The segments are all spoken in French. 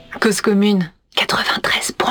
Cause commune 93.1.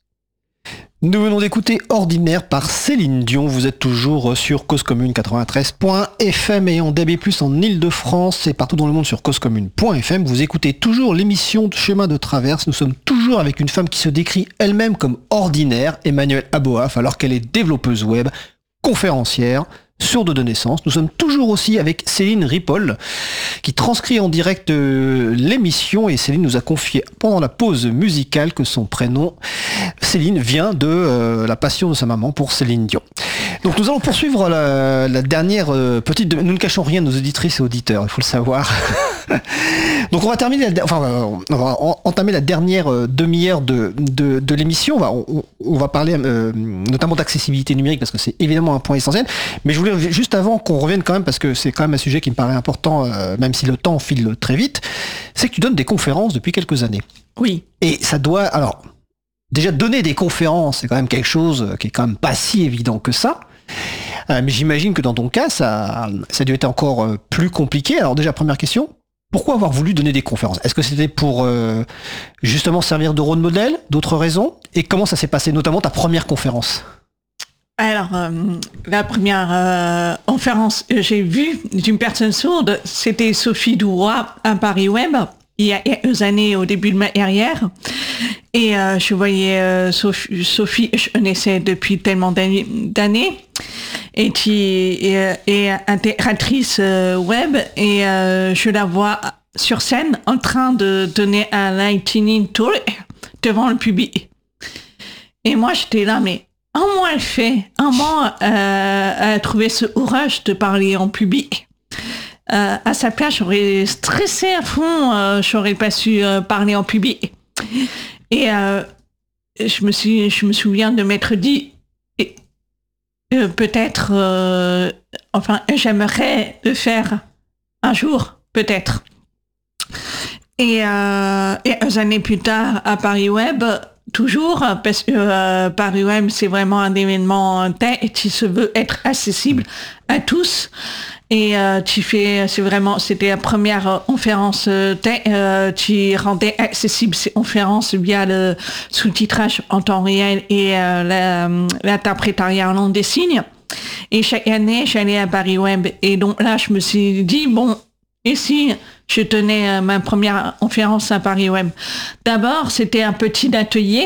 Nous venons d'écouter Ordinaire par Céline Dion. Vous êtes toujours sur Cause Commune 93.fm et en DAB+, en Ile-de-France et partout dans le monde sur causecommune.fm. Vous écoutez toujours l'émission de Chemin de Traverse. Nous sommes toujours avec une femme qui se décrit elle-même comme ordinaire, Emmanuelle Aboaf, alors qu'elle est développeuse web, conférencière, sourde de naissance. Nous sommes toujours aussi avec Céline Ripoll qui transcrit en direct l'émission et Céline nous a confié pendant la pause musicale que son prénom Céline vient de la passion de sa maman pour Céline Dion. Donc nous allons poursuivre la dernière petite... Nous ne cachons rien à nos auditrices et auditeurs, il faut le savoir. Donc on va terminer, on va entamer la dernière demi-heure de l'émission. On va parler notamment d'accessibilité numérique parce que c'est évidemment un point essentiel. Mais je voulais juste avant qu'on revienne quand même, parce que c'est quand même un sujet qui me paraît important, même si le temps file très vite, c'est que tu donnes des conférences depuis quelques années. Oui. Et ça doit... Alors, déjà donner des conférences, c'est quand même quelque chose qui est quand même pas si évident que ça. Mais j'imagine que dans ton cas, ça a dû être encore plus compliqué. Alors déjà, première question, pourquoi avoir voulu donner des conférences ? Est-ce que c'était pour justement servir de rôle modèle, d'autres raisons ? Et comment ça s'est passé, notamment ta première conférence ? Alors, la première conférence que j'ai vue d'une personne sourde, c'était Sophie Dourois à Paris Web, il y a quelques années au début de ma carrière. Et je voyais Sophie, je connaissais depuis tellement d'années, et qui est intégratrice web, et je la vois sur scène en train de donner un lightning talk devant le public. Et moi, j'étais là, mais comment elle fait ? Comment elle a trouvé ce courage de parler en public ? À sa place, j'aurais stressé à fond, j'aurais pas su parler en public. Et je me souviens de m'être dit, peut-être, j'aimerais le faire un jour, peut-être. Et quelques années plus tard, à Paris Web, toujours, parce que Paris Web, c'est vraiment un événement tech qui se veut être accessible à tous. Et c'était la première conférence tech qui rendait accessible ces conférences via le sous-titrage en temps réel et l'interprétariat en langue des signes. Et chaque année, j'allais à Paris Web. Et donc là, je me suis dit, bon, et si je tenais ma première conférence à Paris Web ? D'abord, c'était un petit atelier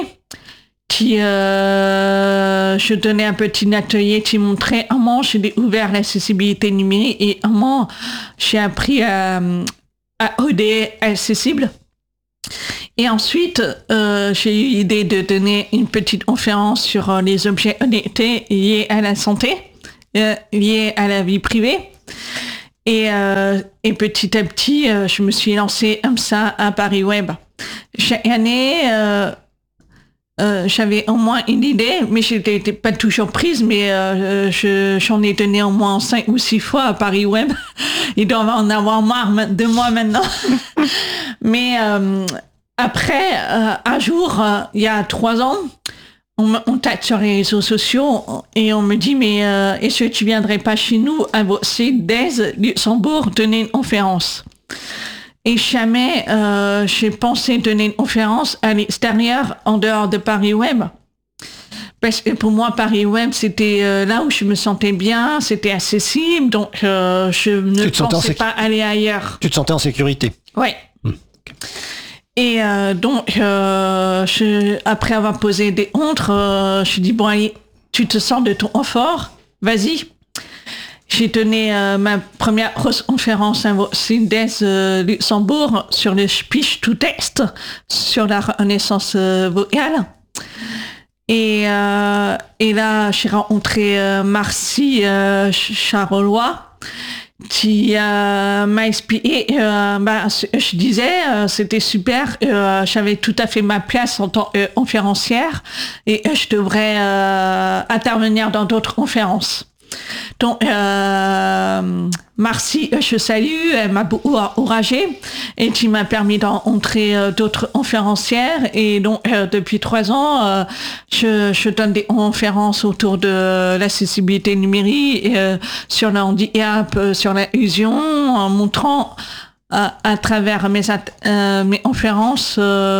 je donnais un petit atelier qui montrait comment j'ai découvert l'accessibilité numérique et comment j'ai appris à coder accessible. Et ensuite, j'ai eu l'idée de donner une petite conférence sur les objets connectés liés à la santé, liés à la vie privée. Et petit à petit, je me suis lancée comme ça à Paris Web. Chaque année, j'avais au moins une idée, mais je n'étais pas toujours prise, mais j'en ai donné au moins 5 ou 6 fois à Paris Web. Ils doivent en avoir marre de moi maintenant. Mais après, un jour, il y a 3 ans, on me contacte sur les réseaux sociaux et on me dit, mais est-ce que tu viendrais pas chez nous à Bruxelles, Luxembourg, donner une conférence ? Et jamais j'ai pensé donner une conférence à l'extérieur, en dehors de Paris Web. Parce que pour moi, Paris Web, c'était là où je me sentais bien, c'était accessible, donc je ne pensais pas aller ailleurs. Tu te sentais en sécurité ? Oui. Et donc, après avoir posé des montres, je dis, bon, allez, tu te sens de ton confort, vas-y. J'ai donné ma première conférence à Luxembourg sur le speech to text, sur la reconnaissance vocale. Et là, j'ai rencontré Marcy Charolois, qui m'a expliqué, je disais, c'était super, j'avais tout à fait ma place en tant que conférencière et je devrais intervenir dans d'autres conférences. Donc, Marcy, je salue, elle m'a beaucoup encouragée et qui m'a permis de rencontrer d'autres conférencières. Et donc, depuis 3 ans, je donne des conférences autour de l'accessibilité numérique, sur le handicap, sur l'inclusion, en montrant à travers mes conférences,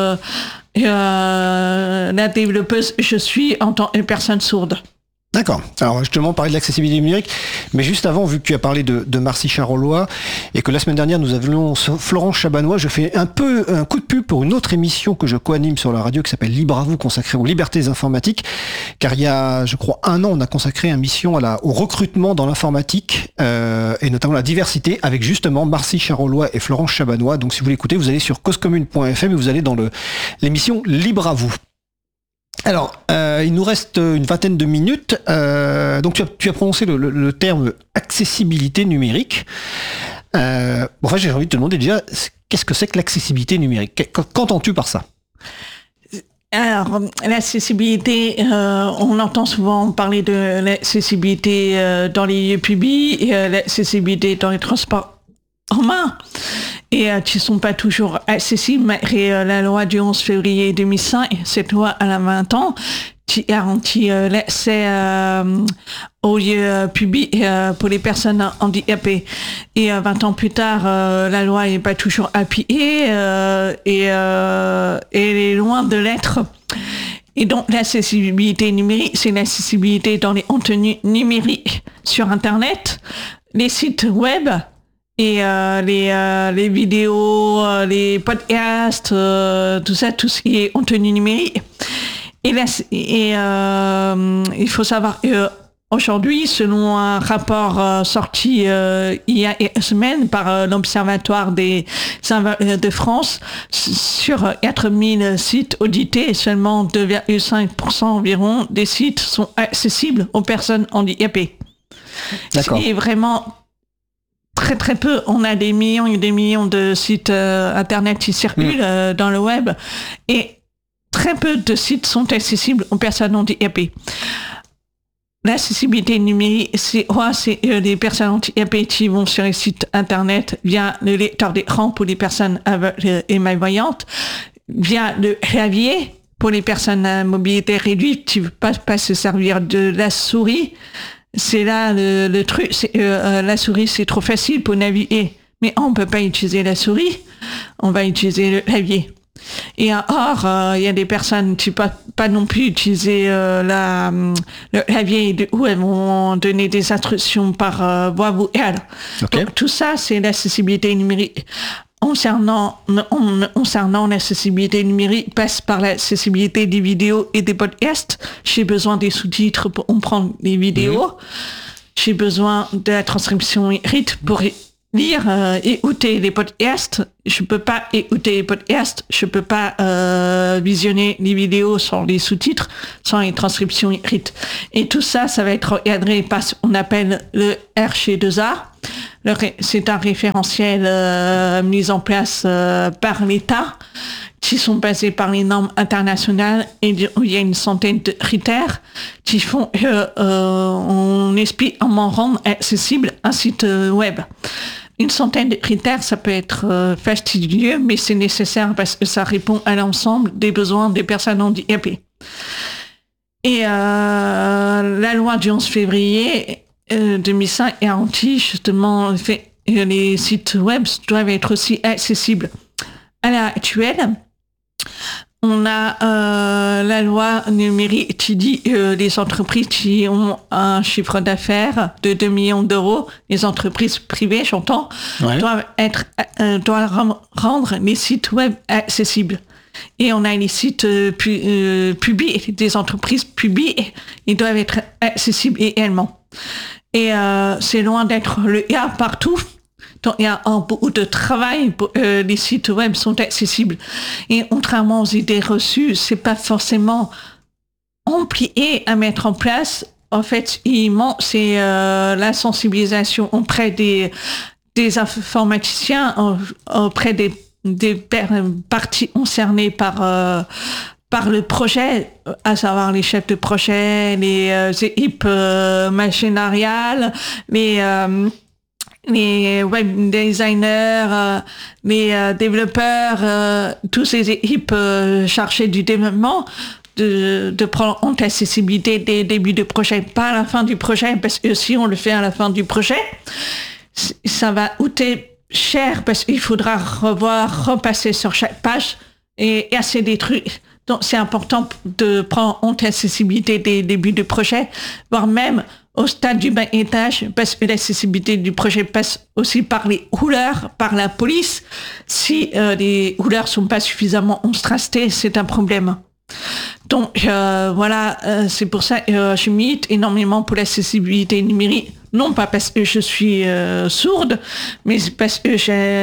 la développeuse je suis en tant que personne sourde. D'accord. Alors justement, on parlait de l'accessibilité numérique, mais juste avant, vu que tu as parlé de Marcy Charolois, et que la semaine dernière, nous avions Florence Chabanois, je fais un peu un coup de pub pour une autre émission que je co-anime sur la radio qui s'appelle Libre à vous, consacrée aux libertés informatiques, car il y a, je crois, 1 an, on a consacré une mission au recrutement dans l'informatique, et notamment la diversité, avec justement Marcy Charolois et Florence Chabanois. Donc si vous l'écoutez, vous allez sur causecommune.fm et vous allez dans l'émission Libre à vous. Alors, il nous reste une vingtaine de minutes. Donc, tu as prononcé le terme accessibilité numérique. Enfin, j'ai envie de te demander déjà, qu'est-ce que c'est que l'accessibilité numérique ? Qu'entends-tu par ça ? Alors, l'accessibilité, on entend souvent parler de l'accessibilité dans les lieux publics, et l'accessibilité dans les transports en main. Et qui ne sont pas toujours accessibles, malgré la loi du 11 février 2005, cette loi à la 20 ans, qui garantit l'accès aux lieux publics pour les personnes handicapées. Et 20 ans plus tard, la loi n'est pas toujours appliquée et elle est loin de l'être. Et donc l'accessibilité numérique, c'est l'accessibilité dans les contenus numériques sur Internet, les sites web, et les vidéos, les podcasts, tout ce qui est contenu numérique. Et il faut savoir qu'aujourd'hui, selon un rapport sorti il y a une semaine par l'Observatoire des de France, sur 4000 sites audités, seulement 2,5% environ des sites sont accessibles aux personnes handicapées. D'accord. C'est vraiment très très peu. On a des millions et des millions de sites internet qui circulent dans le web, et très peu de sites sont accessibles aux personnes handicapées. L'accessibilité numérique, c'est les personnes handicapées qui vont sur les sites internet via le lecteur d'écran pour les personnes aveugles et malvoyantes, via le clavier pour les personnes à mobilité réduite qui ne peuvent pas se servir de la souris. C'est là le truc, la souris c'est trop facile pour naviguer, mais on ne peut pas utiliser la souris, on va utiliser le clavier. Et or, il y a des personnes qui ne peuvent pas non plus utiliser le clavier, où elles vont donner des instructions par voix vocale. Okay. Donc tout ça, c'est l'accessibilité numérique. Concernant l'accessibilité numérique, passe par l'accessibilité des vidéos et des podcasts. J'ai besoin des sous-titres pour comprendre les vidéos. J'ai besoin de la transcription écrite pour lire et écouter les podcasts. Je peux pas écouter les podcasts, je peux pas visionner les vidéos sans les sous-titres, sans les transcriptions écrites. Et tout ça, ça va être encadré par ce qu'on appelle le RG2A. C'est un référentiel mis en place par l'État, qui sont basés par les normes internationales, et où il y a une centaine de critères qui font on explique comment rendre accessible un site web. Une centaine de critères, ça peut être fastidieux, mais c'est nécessaire parce que ça répond à l'ensemble des besoins des personnes handicapées. Et la loi du 11 février 2005 garantit justement le fait que les sites web doivent être aussi accessibles. À l'heure actuelle, on a la loi numérique qui dit les entreprises qui ont un chiffre d'affaires de 2 millions d'euros, les entreprises privées, j'entends, doivent rendre les sites web accessibles. Et on a les sites publics, des entreprises publiques, ils doivent être accessibles également. Et c'est loin d'être le cas partout. Donc, il y a beaucoup de travail pour les sites web sont accessibles. Et contrairement aux idées reçues, c'est pas forcément compliqué à mettre en place. En fait, c'est la sensibilisation auprès des informaticiens, auprès des parties concernées par le projet, à savoir les chefs de projet, les équipes machinariales, les web designers, les développeurs, tous ces équipes chargées du développement, de prendre en compte l'accessibilité dès le début du projet, pas à la fin du projet, parce que si on le fait à la fin du projet, ça va coûter cher parce qu'il faudra repasser sur chaque page et assez des trucs. Donc, c'est important de prendre en compte l'accessibilité des débuts du projet, voire même au stade du bas étage, parce que l'accessibilité du projet passe aussi par les rouleurs, par la police. Si les rouleurs sont pas suffisamment contrastés, c'est un problème. Donc voilà, c'est pour ça que je milite énormément pour l'accessibilité numérique. Non pas parce que je suis sourde, mais parce que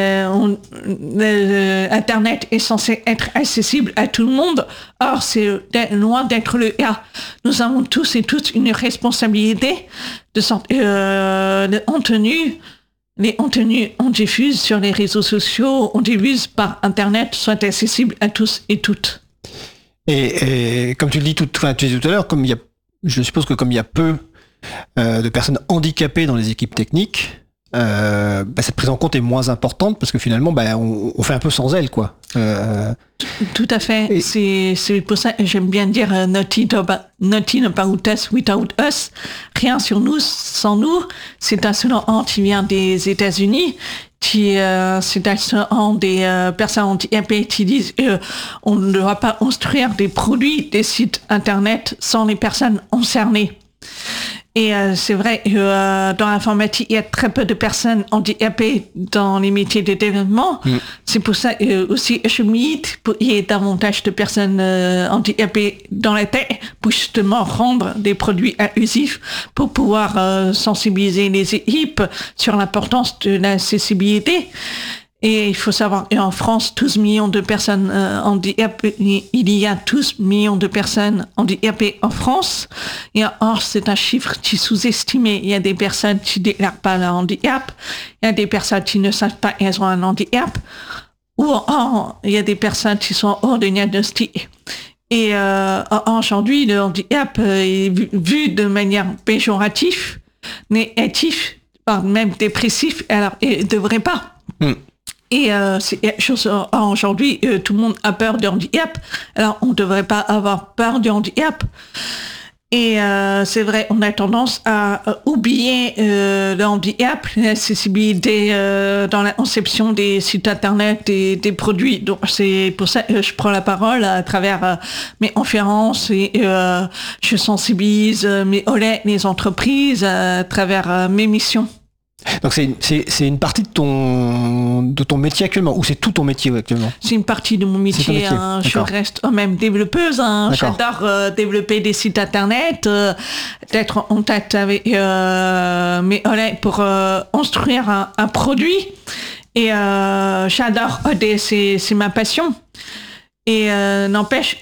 Internet est censé être accessible à tout le monde. Or, c'est loin d'être le cas. Nous avons tous et toutes une responsabilité de sorte les contenus on diffuse sur les réseaux sociaux, on diffuse par Internet, soient accessibles à tous et toutes. Et comme tu le dis tu disais tout à l'heure, je suppose que comme il y a peu de personnes handicapées dans les équipes techniques, cette prise en compte est moins importante parce que finalement, on fait un peu sans elles, quoi. Tout à fait. C'est pour ça que j'aime bien dire nothing about us without us. Rien sur nous sans nous. C'est un slogan qui vient des États-Unis. C'est un slogan des personnes handicapées qui disent on ne doit pas construire des produits, des sites internet sans les personnes concernées. Et c'est vrai que dans l'informatique, il y a très peu de personnes handicapées dans les métiers de développement. C'est pour ça aussi je milite pour qu'il y ait davantage de personnes handicapées dans la tech pour justement rendre des produits inclusifs pour pouvoir sensibiliser les équipes sur l'importance de l'accessibilité. Et il faut savoir qu'en France, 12 millions de personnes handicapées, il y a 12 millions de personnes handicapées en France. Et or, c'est un chiffre qui est sous-estimé. Il y a des personnes qui ne déclarent pas leur handicap. Il y a des personnes qui ne savent pas qu'elles ont un handicap. Ou or, il y a des personnes qui sont hors de diagnostic. Et aujourd'hui, le handicap est vu de manière péjorative, négative, voire même dépressif. Alors, il ne devrait pas. Et c'est quelque chose, aujourd'hui, tout le monde a peur du handicap. Alors, on ne devrait pas avoir peur du handicap. Et c'est vrai, on a tendance à oublier le handicap, l'accessibilité dans la conception des sites internet et des produits. Donc, c'est pour ça que je prends la parole à travers mes conférences et je sensibilise mes collègues, les entreprises à travers mes missions. Donc c'est une partie de ton métier actuellement, ou c'est tout ton métier actuellement? C'est une partie de mon métier. Je reste quand même développeuse. J'adore développer des sites internet, d'être en contact avec mes collègues pour construire un produit. Et j'adore coder, c'est ma passion. Et n'empêche,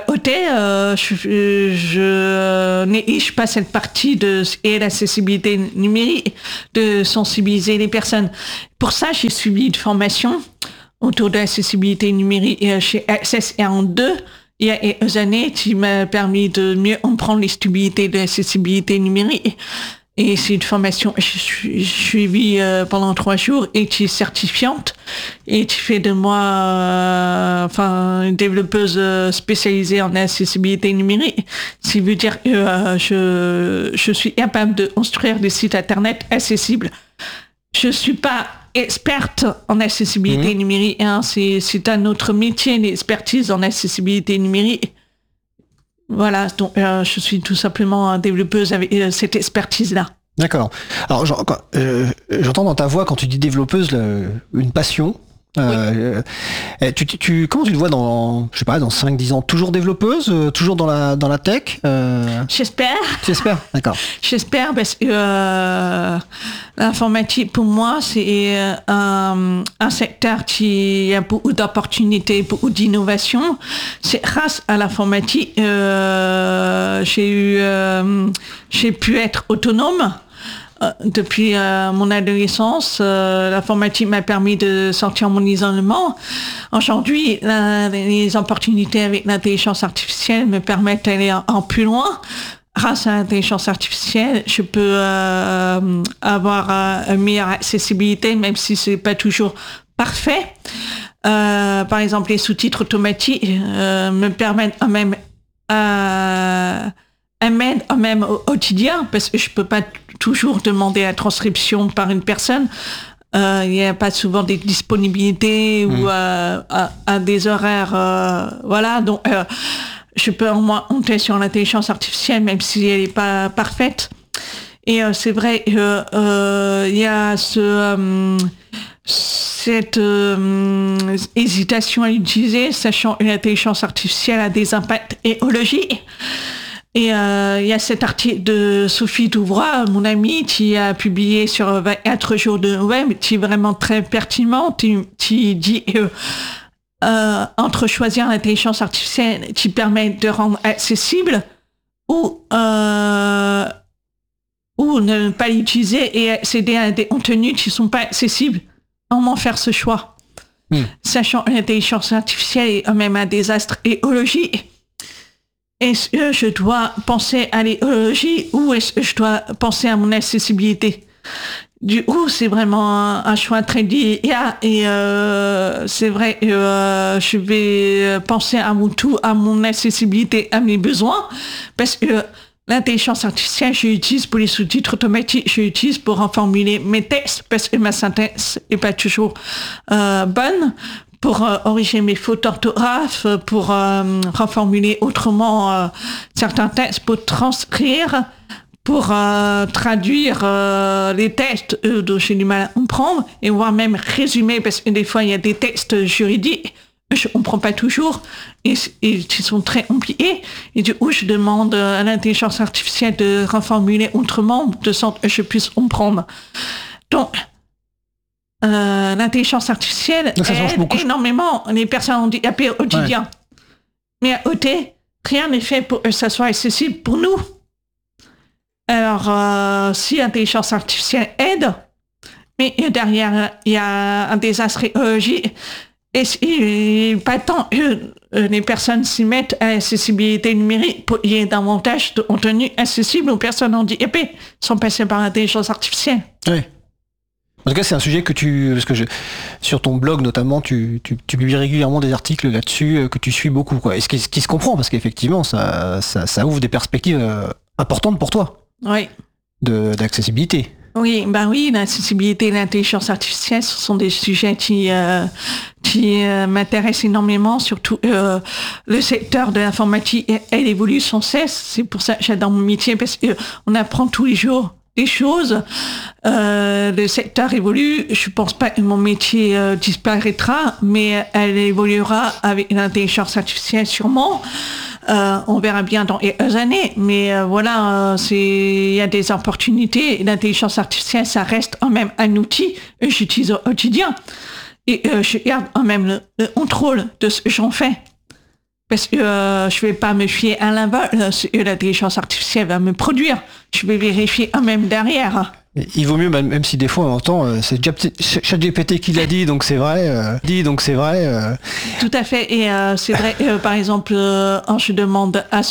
je néglige pas cette partie et l'accessibilité numérique, de sensibiliser les personnes. Pour ça, j'ai suivi une formation autour de l'accessibilité numérique chez Access 42 il y a quelques années qui m'a permis de mieux comprendre les stabilités de l'accessibilité numérique. Et c'est une formation que je suivie pendant 3 jours et qui est certifiante et qui fait de moi une développeuse spécialisée en accessibilité numérique. Ce qui veut dire que je suis capable de construire des sites internet accessibles. Je suis pas experte en accessibilité numérique. C'est un autre métier, l'expertise en accessibilité numérique. Voilà, donc je suis tout simplement développeuse avec cette expertise-là. D'accord. Alors j'entends dans ta voix quand tu dis développeuse une passion. Comment tu te vois dans 5-10 ans? Toujours développeuse? Toujours dans la tech? J'espère. J'espère, d'accord. J'espère parce que l'informatique, pour moi, c'est un secteur qui a beaucoup d'opportunités, beaucoup d'innovations. C'est grâce à l'informatique j'ai pu être autonome. Depuis mon adolescence, l'informatique m'a permis de sortir mon isolement. Aujourd'hui, les opportunités avec l'intelligence artificielle me permettent d'aller en plus loin. Grâce à l'intelligence artificielle, je peux avoir une meilleure accessibilité, même si c'est pas toujours parfait. Par exemple, les sous-titres automatiques me permettent quand même m'aide même au quotidien, parce que je peux pas toujours demander la transcription par une personne. Il n'y a pas souvent des disponibilités ou à des horaires. Voilà, donc je peux au moins compter sur l'intelligence artificielle, même si elle n'est pas parfaite. Et c'est vrai, il y a cette hésitation à l'utiliser, sachant que l'intelligence artificielle a des impacts écologiques. Et il y a cet article de Sophie Douvroy, mon amie, qui a publié sur 24 jours de web, qui est vraiment très pertinent, qui dit entre choisir l'intelligence artificielle qui permet de rendre accessible ou ne pas l'utiliser et accéder à des contenus qui ne sont pas accessibles. Comment faire ce choix? Sachant que l'intelligence artificielle est quand même un désastre écologique. Est-ce que je dois penser à l'écologie ou est-ce que je dois penser à mon accessibilité? Du coup, c'est vraiment un choix très délicat et c'est vrai que je vais penser à mon accessibilité, à mes besoins, parce que l'intelligence artificielle, je l'utilise pour les sous-titres automatiques, je l'utilise pour reformuler mes textes, parce que ma syntaxe n'est pas toujours bonne, pour corriger mes fautes d'orthographe, pour reformuler autrement certains textes, pour transcrire, pour traduire les textes dont j'ai du mal à comprendre, et voire même résumer, parce que des fois, il y a des textes juridiques je ne comprends pas toujours et qui sont très compliqués. Et du coup, je demande à l'intelligence artificielle de reformuler autrement de sorte que je puisse comprendre. Donc, l'intelligence artificielle aide énormément les personnes handicapées au quotidien. Mais à côté, rien n'est fait pour que ça soit accessible pour nous. Alors, si l'intelligence artificielle aide, mais derrière, il y a un désastre écologique. Et c'est pas tant que les personnes s'y mettent à l'accessibilité numérique pour qu'il y ait davantage de contenu accessible aux personnes handicapées sans passer par l'intelligence artificielle. Oui. En tout cas, c'est un sujet que sur ton blog notamment, tu publies régulièrement des articles là-dessus que tu suis beaucoup, quoi. Et ce qui se comprend, parce qu'effectivement, ça ouvre des perspectives importantes pour toi. Oui. D'accessibilité. Oui, l'accessibilité et l'intelligence artificielle, ce sont des sujets qui m'intéressent énormément, surtout le secteur de l'informatique, elle évolue sans cesse. C'est pour ça que j'adore mon métier, parce qu'on apprend tous les jours des choses. Le secteur évolue. Je pense pas que mon métier disparaîtra, mais elle évoluera avec l'intelligence artificielle sûrement. On verra bien dans quelques années, mais il y a des opportunités. L'intelligence artificielle, ça reste quand même un outil que j'utilise au quotidien. Et je garde quand même le contrôle de ce que j'en fais. Parce que je vais pas me fier à l'invol, ce que l'intelligence artificielle va me produire. Je vais vérifier quand même derrière. Il vaut mieux, même si des fois on entend, c'est ChatGPT qui l'a dit, donc c'est vrai. Tout à fait. Et c'est vrai, par exemple, quand je demande à